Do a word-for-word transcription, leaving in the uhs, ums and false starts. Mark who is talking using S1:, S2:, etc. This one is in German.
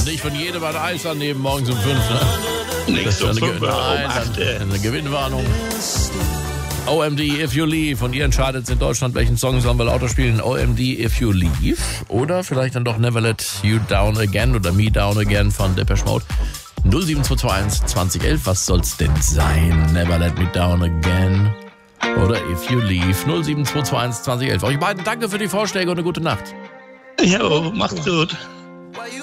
S1: Und nicht von jedem ein Eis annehmen morgens um fünf. Ne?
S2: Nicht so
S1: eine,
S2: fünf,
S1: Ge-
S2: um
S1: nein,
S2: acht.
S1: eine, eine Gewinnwarnung. O M D If You Leave. Und ihr entscheidet in Deutschland, welchen Song sollen wir lauter spielen. O M D If You Leave. Oder vielleicht dann doch Never Let You Down Again oder Me Down Again von Depeche Mode. null sieben zwei zwei eins zwanzig elf. Was soll's denn sein? Never Let Me Down Again. Oder If You Leave. null sieben zwei zwei eins zwanzig elf. Euch beiden danke für die Vorschläge und eine gute Nacht.
S2: Jo, macht's gut.